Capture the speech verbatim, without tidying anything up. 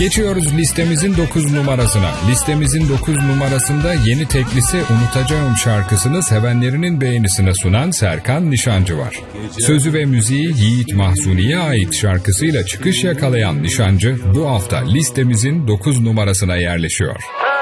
Geçiyoruz listemizin dokuz numarasına. Listemizin dokuz numarasında yeni teklisi Unutacağım şarkısını sevenlerinin beğenisine sunan Serkan Nişancı var. Sözü ve müziği Yiğit Mahzuni'ye ait şarkısıyla çıkış yakalayan Nişancı bu hafta listemizin dokuz numarasına yerleşiyor.